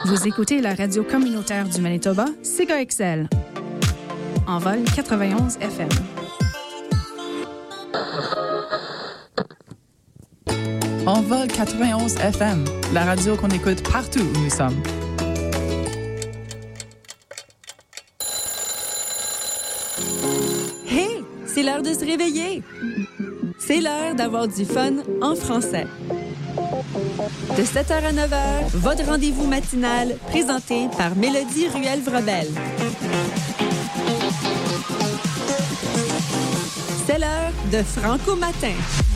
Vous écoutez la radio communautaire du Manitoba, CKXL. En vol 91 FM. En vol 91 FM, la radio qu'on écoute partout où nous sommes. Hey, c'est l'heure de se réveiller. C'est l'heure d'avoir du fun en français. De 7h à 9h, votre rendez-vous matinal présenté par Mélodie Ruelle-Vrobel. C'est l'heure de Franco Matin.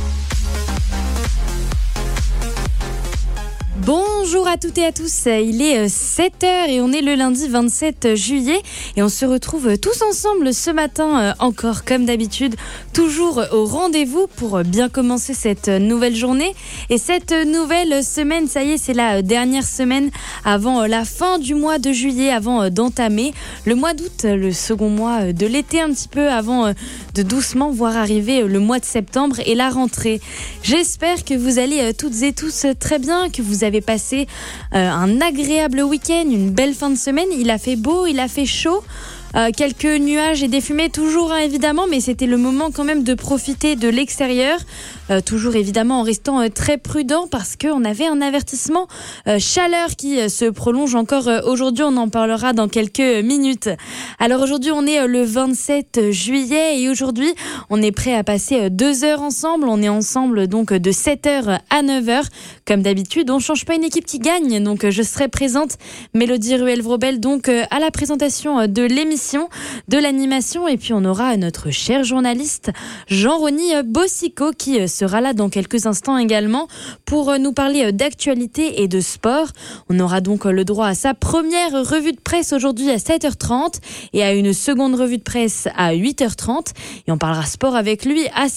Bonjour à toutes et à tous, il est 7h et on est le lundi 27 juillet et on se retrouve tous ensemble ce matin encore comme d'habitude, toujours au rendez-vous pour bien commencer cette nouvelle journée et cette nouvelle semaine. Ça y est, c'est la dernière semaine avant la fin du mois de juillet, avant d'entamer le mois d'août, le second mois de l'été un petit peu, avant de doucement voir arriver le mois de septembre et la rentrée. J'espère que vous allez toutes et tous très bien, que vous avez passé un agréable week-end, une belle fin de semaine. Il a fait beau, il a fait chaud. Quelques nuages et des fumées toujours évidemment, mais c'était le moment quand même de profiter de l'extérieur, toujours évidemment en restant très prudent parce qu'on avait un avertissement chaleur qui se prolonge encore aujourd'hui, on en parlera dans quelques minutes. Alors aujourd'hui on est le 27 juillet et aujourd'hui on est prêt à passer 2 heures ensemble, on est ensemble donc de 7h à 9h comme d'habitude, on change pas une équipe qui gagne, donc je serai présente, Mélodie Ruelle-Vrobel donc à la présentation de l'émission, de l'animation, et puis on aura notre cher journaliste Jean-Rony Bossico qui sera là dans quelques instants également pour nous parler d'actualité et de sport. On aura donc le droit à sa première revue de presse aujourd'hui à 7h30 et à une seconde revue de presse à 8h30 et on parlera sport avec lui à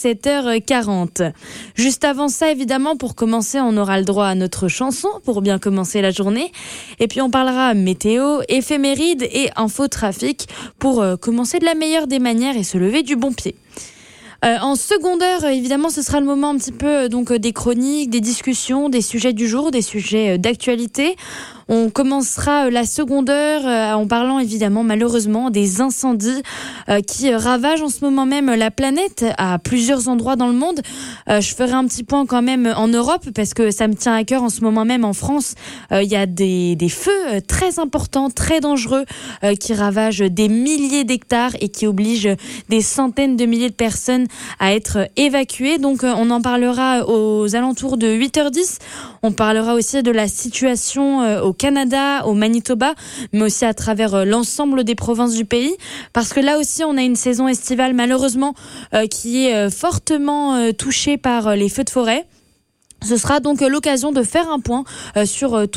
7h40. Juste avant ça, évidemment, pour commencer, on aura le droit à notre chanson pour bien commencer la journée et puis on parlera météo, éphéméride et infotrafic pour commencer de la meilleure des manières et se lever du bon pied. En seconde heure, évidemment, ce sera le moment un petit peu donc des chroniques, des discussions, des sujets du jour, des sujets d'actualité. On commencera la seconde heure en parlant évidemment malheureusement des incendies qui ravagent en ce moment même la planète à plusieurs endroits dans le monde. Je ferai un petit point quand même en Europe parce que ça me tient à cœur en ce moment même en France. Il y a des feux très importants, très dangereux qui ravagent des milliers d'hectares et qui obligent des centaines de milliers de personnes à être évacuées. Donc on en parlera aux alentours de 8h10. On parlera aussi de la situation au Canada, au Manitoba, mais aussi à travers l'ensemble des provinces du pays, parce que là aussi on a une saison estivale malheureusement qui est fortement touchée par les feux de forêt. Ce sera donc l'occasion de faire un point sur